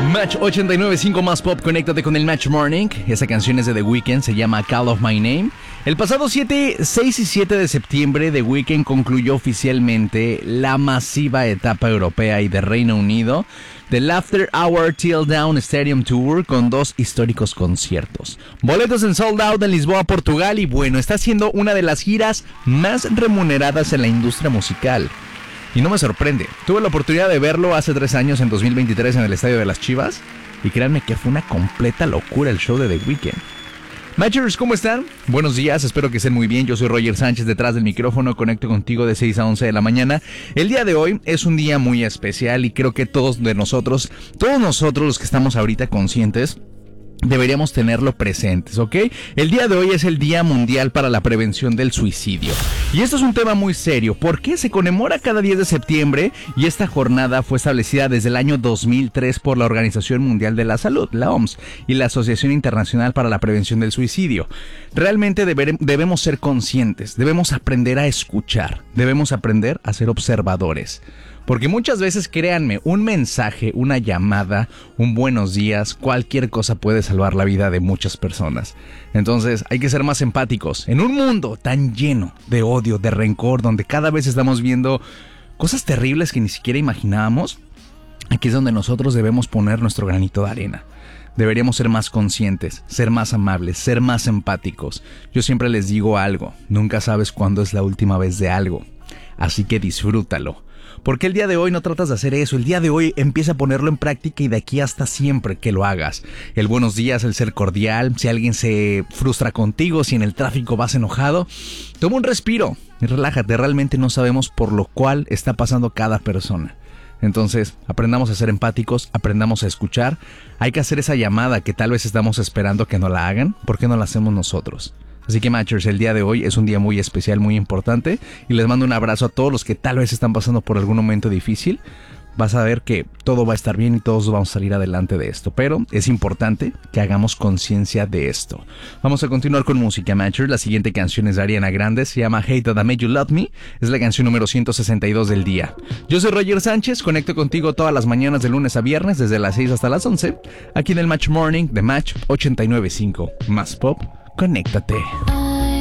Match 89.5 más pop, conéctate con el Match Morning. Esa canción es de The Weeknd, se llama Call of My Name. El pasado 6 y 7 de septiembre, The Weeknd concluyó oficialmente la masiva etapa europea y de Reino Unido del After Hour Till Down Stadium Tour con 2 históricos conciertos. Boletos en sold out en Lisboa, Portugal, y bueno, está siendo una de las giras más remuneradas en la industria musical. Y no me sorprende, tuve la oportunidad de verlo hace 3 años, en 2023, en el Estadio de las Chivas, y créanme que fue una completa locura el show de The Weeknd. Matchers, ¿cómo están? Buenos días, espero que estén muy bien. Yo soy Roger Sánchez, detrás del micrófono, conecto contigo de 6 a 11 de la mañana. El día de hoy es un día muy especial y creo que todos nosotros los que estamos ahorita conscientes, deberíamos tenerlo presentes, ¿ok? El día de hoy es el Día Mundial para la Prevención del Suicidio. Y esto es un tema muy serio, porque se conmemora cada 10 de septiembre y esta jornada fue establecida desde el año 2003 por la Organización Mundial de la Salud, la OMS, y la Asociación Internacional para la Prevención del Suicidio. Realmente debemos ser conscientes, debemos aprender a escuchar, debemos aprender a ser observadores. Porque muchas veces, créanme, un mensaje, una llamada, un buenos días, cualquier cosa puede salvar la vida de muchas personas. Entonces hay que ser más empáticos. En un mundo tan lleno de odio, de rencor, donde cada vez estamos viendo cosas terribles que ni siquiera imaginábamos, aquí es donde nosotros debemos poner nuestro granito de arena. Deberíamos ser más conscientes, ser más amables, ser más empáticos. Yo siempre les digo algo, nunca sabes cuándo es la última vez de algo, así que disfrútalo. Porque el día de hoy no tratas de hacer eso, el día de hoy empieza a ponerlo en práctica y de aquí hasta siempre que lo hagas. El buenos días, el ser cordial, si alguien se frustra contigo, si en el tráfico vas enojado, toma un respiro y relájate, realmente no sabemos por lo cual está pasando cada persona. Entonces, aprendamos a ser empáticos, aprendamos a escuchar. Hay que hacer esa llamada que tal vez estamos esperando que no la hagan, ¿por qué no la hacemos nosotros? Así que Matchers, el día de hoy es un día muy especial, muy importante, y les mando un abrazo a todos los que tal vez están pasando por algún momento difícil. Vas a ver que todo va a estar bien y todos vamos a salir adelante de esto, pero es importante que hagamos conciencia de esto. Vamos a continuar con música, Matchers. La siguiente canción es de Ariana Grande, se llama Hate That I Made You Love Me, es la canción número 162 del día. Yo soy Roger Sánchez, conecto contigo todas las mañanas de lunes a viernes, desde las 6 hasta las 11, aquí en el Match Morning de Match 89.5, más pop. Conéctate.